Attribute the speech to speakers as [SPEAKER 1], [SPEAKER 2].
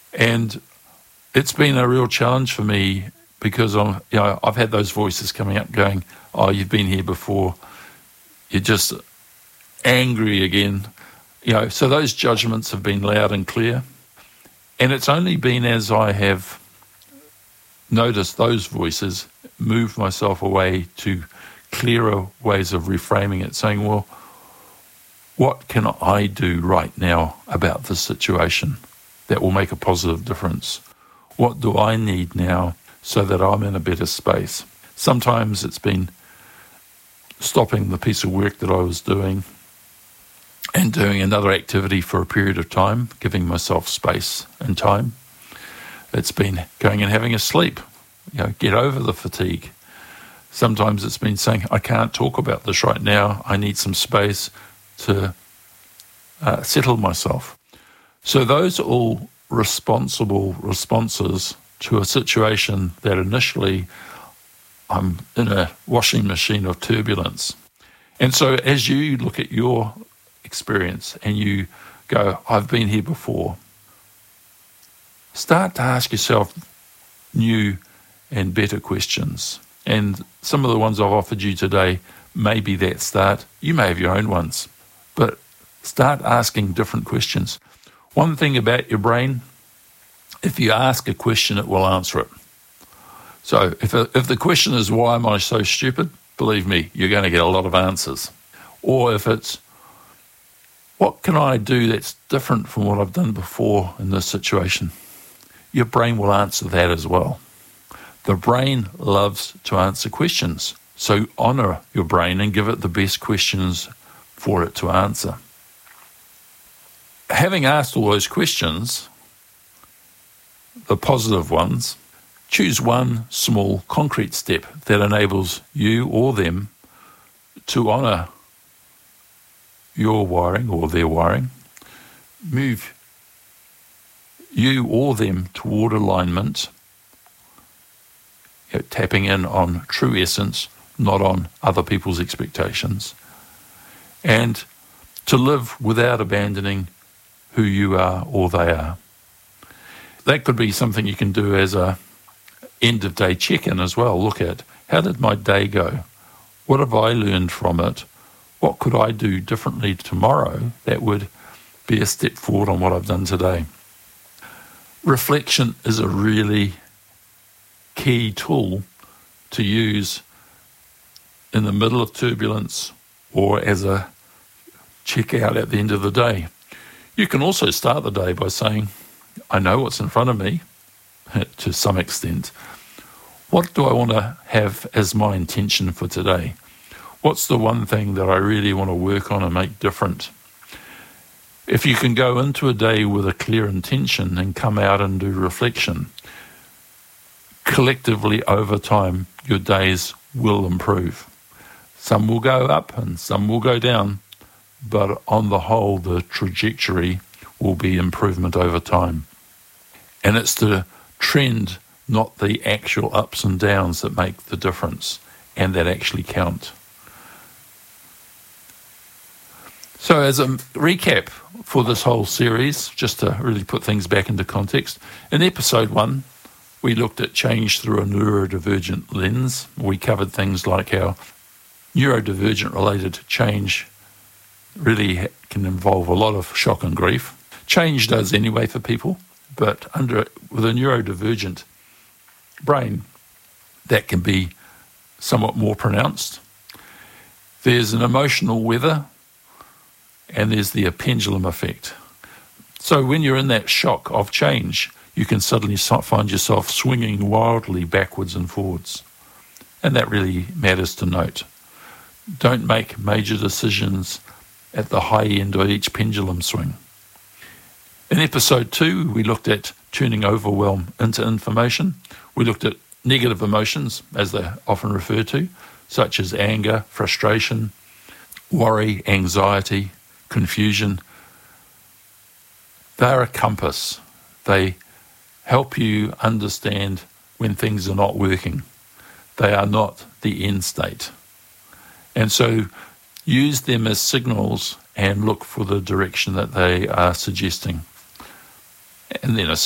[SPEAKER 1] And it's been a real challenge for me because I've had those voices coming up going, oh, you've been here before, you're just angry again. So those judgments have been loud and clear. And it's only been as I have noticed those voices, moved myself away to clearer ways of reframing it, saying, well, what can I do right now about this situation that will make a positive difference? What do I need now so that I'm in a better space? Sometimes it's been stopping the piece of work that I was doing and doing another activity for a period of time, giving myself space and time. It's been going and having a sleep, get over the fatigue. Sometimes it's been saying, I can't talk about this right now. I need some space to settle myself. So those are all responsible responses to a situation that initially I'm in a washing machine of turbulence. And so as you look at your experience and you go, I've been here before, start to ask yourself new and better questions. And some of the ones I've offered you today may be that start. You may have your own ones, but start asking different questions. One thing about your brain, if you ask a question, it will answer it. So if the question is, why am I so stupid? Believe me, you're going to get a lot of answers. Or if it's, what can I do that's different from what I've done before in this situation? Your brain will answer that as well. The brain loves to answer questions. So honour your brain and give it the best questions for it to answer. Having asked all those questions, the positive ones, choose one small concrete step that enables you or them to honour your wiring or their wiring, move you or them toward alignment, tapping in on true essence, not on other people's expectations, and to live without abandoning who you are or they are. That could be something you can do as a end-of-day check-in as well. Look at, how did my day go? What have I learned from it? What could I do differently tomorrow that would be a step forward on what I've done today? Reflection is a really key tool to use in the middle of turbulence or as a check-out at the end of the day. You can also start the day by saying, I know what's in front of me to some extent. What do I want to have as my intention for today? What's the one thing that I really want to work on and make different? If you can go into a day with a clear intention and come out and do reflection, collectively over time, your days will improve. Some will go up and some will go down, but on the whole, the trajectory will be improvement over time. And it's the trend, not the actual ups and downs, that make the difference and that actually count. So as a recap for this whole series, just to really put things back into context, in episode 1, we looked at change through a neurodivergent lens. We covered things like how neurodivergent-related change really can involve a lot of shock and grief. Change does anyway for people, but with a neurodivergent brain, that can be somewhat more pronounced. There's an emotional weather, and there's the pendulum effect. So when you're in that shock of change, you can suddenly find yourself swinging wildly backwards and forwards. And that really matters to note. Don't make major decisions at the high end of each pendulum swing. In episode 2, we looked at turning overwhelm into information. We looked at negative emotions, as they're often referred to, such as anger, frustration, worry, anxiety, confusion. They're a compass. They help you understand when things are not working. They are not the end state. And so use them as signals and look for the direction that they are suggesting. And then